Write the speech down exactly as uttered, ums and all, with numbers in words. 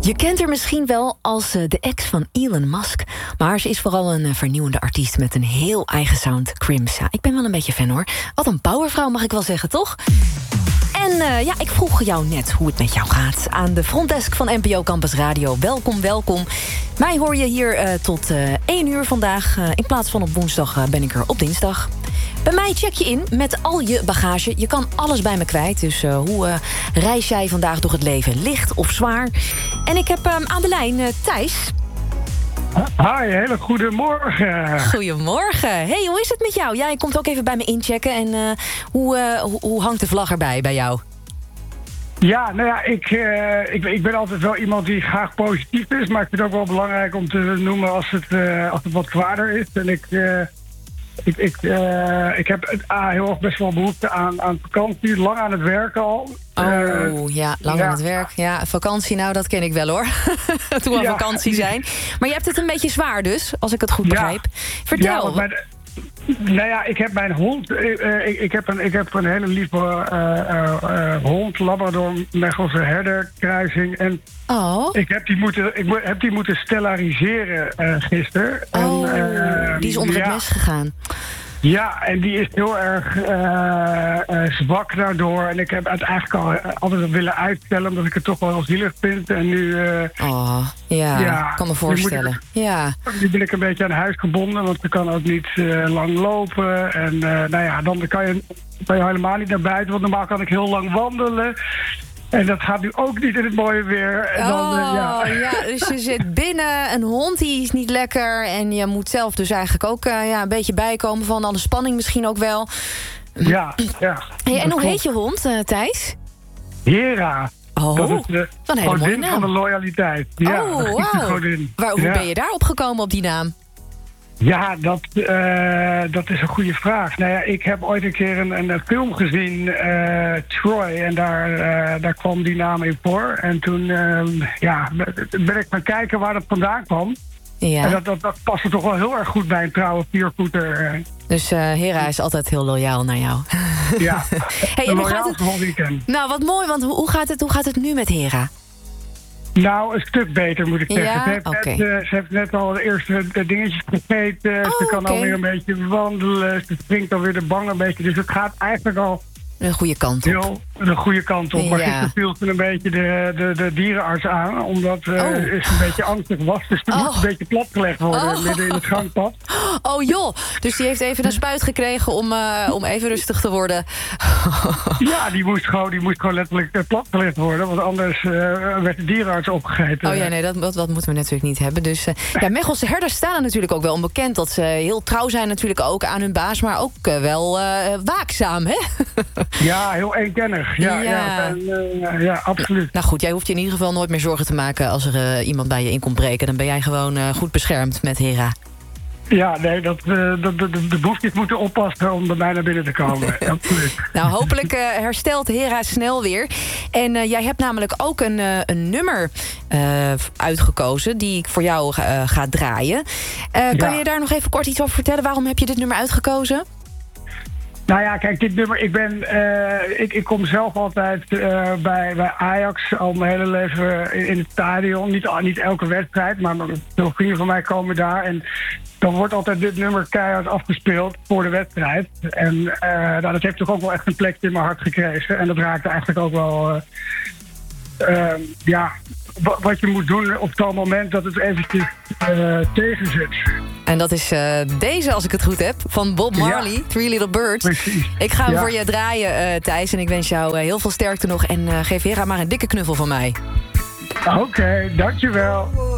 Je kent haar misschien wel als uh, de ex van Elon Musk. Maar ze is vooral een uh, vernieuwende artiest met een heel eigen sound. Crims. Ja, ik ben wel een beetje fan hoor. Wat een powervrouw mag ik wel zeggen, toch? En uh, ja, ik vroeg jou net hoe het met jou gaat aan de frontdesk van N P O Campus Radio. Welkom, welkom. Mij hoor je hier uh, tot uh, één uur vandaag. Uh, in plaats van op woensdag uh, ben ik er op dinsdag. Bij mij check je in met al je bagage. Je kan alles bij me kwijt. Dus uh, hoe uh, reis jij vandaag door het leven? Licht of zwaar? En ik heb uh, aan de lijn uh, Thijs. Hi, hele goedemorgen. Goedemorgen. Hey, hoe is het met jou? Jij komt ook even bij me inchecken. En uh, hoe, uh, hoe, hoe hangt de vlag erbij bij jou? Ja, nou ja, ik, uh, ik, ik ben altijd wel iemand die graag positief is. Maar ik vind het ook wel belangrijk om te noemen als het, uh, als het wat zwaarder is. En ik... Uh, Ik, ik, uh, ik heb het A, heel erg best wel behoefte aan, aan vakantie. Lang aan het werken al. Oh, uh, ja, lang ja. aan het werk. Ja, vakantie, nou, dat ken ik wel, hoor. Toen we ja. aan vakantie zijn. Maar je hebt het een beetje zwaar dus, als ik het goed begrijp. Ja. Vertel. Ja, mijn, nou ja, ik heb mijn hond... Uh, ik, ik, heb een, ik heb een hele lieve uh, uh, uh, hond, Labrador, Mechelse herderkruising. En oh. ik heb die moeten, ik heb die moeten stellariseren uh, gisteren. Oh, en, uh, die is onder ja. het mes gegaan. Ja, en die is heel erg uh, uh, zwak daardoor. En ik heb het eigenlijk al uh, altijd willen uitstellen, omdat ik het toch wel heel zielig vind. En nu... Uh, oh, ja, ja, kan me voorstellen. Nu, ik, ja. nu ben ik een beetje aan huis gebonden, want ze kan ook niet uh, lang lopen. En uh, nou ja, dan kan je, kan je helemaal niet naar buiten, want normaal kan ik heel lang wandelen. En dat gaat nu ook niet in het mooie weer. En dan, oh, uh, ja. ja, dus je zit binnen, een hond die is niet lekker. En je moet zelf dus eigenlijk ook uh, ja, een beetje bijkomen van alle spanning misschien ook wel. Ja, ja. Hey, en hoe heet je hond, uh, Thijs? Hera. Oh, dat is de een hele mooie naam. van de loyaliteit. Ja, oh, wow. Waar, hoe ja. ben je daarop gekomen op die naam? Ja, dat, uh, dat is een goede vraag. Nou ja, ik heb ooit een keer een, een film gezien, uh, Troy, en daar, uh, daar kwam die naam in voor. En toen uh, ja, ben ik gaan kijken waar dat vandaan kwam. Ja. En dat, dat, dat paste toch wel heel erg goed bij een trouwe viervoeter. Dus uh, Hera is altijd heel loyaal naar jou. Ja, hey, een hoe gaat het? van weekend. Nou, wat mooi, want hoe gaat het, hoe gaat het nu met Hera? Nou, een stuk beter moet ik zeggen. Ja? Ze, heeft okay. net, uh, ze heeft net al de eerste dingetjes gegeten. Oh, ze kan okay. alweer een beetje wandelen. Ze springt alweer de bank een beetje. Dus het gaat eigenlijk al... De goede kant op. Heel de goede kant op. Maar ja. gisteren viel ze een beetje de, de, de dierenarts aan. Omdat uh, oh. ze een beetje angstig was. Dus ze oh. moest een beetje platgelegd worden oh. midden in het gangpad. Oh joh, dus die heeft even een spuit gekregen om, uh, om even rustig te worden. Ja, die moest gewoon, die moest gewoon letterlijk uh, platgelegd worden. Want anders uh, werd de dierenarts opgegeten. Oh ja, nee, dat, dat, dat moeten we natuurlijk niet hebben. Dus uh, ja, Mechelse herders staan er natuurlijk ook wel onbekend. Dat ze heel trouw zijn natuurlijk ook aan hun baas. Maar ook uh, wel uh, waakzaam, hè? Ja, heel eenkennig. Ja, ja. Ja. En, uh, ja, absoluut. Nou goed, jij hoeft je in ieder geval nooit meer zorgen te maken als er uh, iemand bij je in komt breken. Dan ben jij gewoon uh, goed beschermd met Hera. Ja, nee, dat, uh, de, de, de boefjes moeten oppassen om bij mij naar binnen te komen. Absoluut. Nou, hopelijk uh, herstelt Hera snel weer. En uh, jij hebt namelijk ook een, uh, een nummer uh, uitgekozen die ik voor jou uh, ga draaien. Uh, kan ja. je daar nog even kort iets over vertellen? Waarom heb je dit nummer uitgekozen? Nou ja, kijk, dit nummer, ik ben, uh, ik, ik kom zelf altijd uh, bij, bij Ajax al mijn hele leven in, in het stadion. Niet, niet elke wedstrijd, maar veel vrienden van mij komen daar. En dan wordt altijd dit nummer keihard afgespeeld voor de wedstrijd. En uh, nou, dat heeft toch ook wel echt een plekje in mijn hart gekregen. En dat raakte eigenlijk ook wel, uh, uh, ja, wat je moet doen op zo'n moment dat het eventjes uh, tegen zit. En dat is uh, deze, als ik het goed heb, van Bob Marley, ja. Three Little Birds. Precies. Ik ga hem ja. voor je draaien, uh, Thijs. En ik wens jou uh, heel veel sterkte nog. En uh, geef Hera maar een dikke knuffel van mij. Oké, okay, dankjewel.